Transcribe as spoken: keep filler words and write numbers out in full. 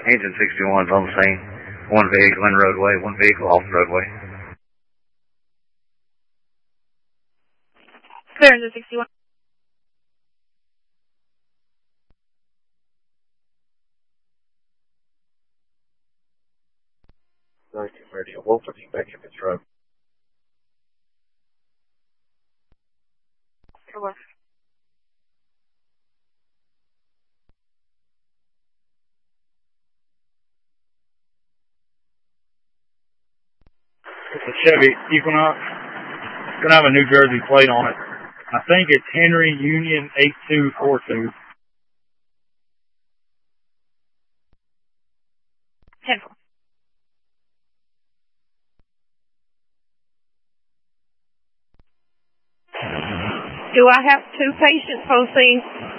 Engine sixty-one is on the scene. One vehicle in roadway, one vehicle off the roadway. Clear engine sixty-one. thirty-two thirty, Wolf, looking back at this road. Come on. It's a Chevy Equinox. It's going to have a New Jersey plate on it. I think it's Henry Union eight two four two. ten four. Do I have two patients on scene?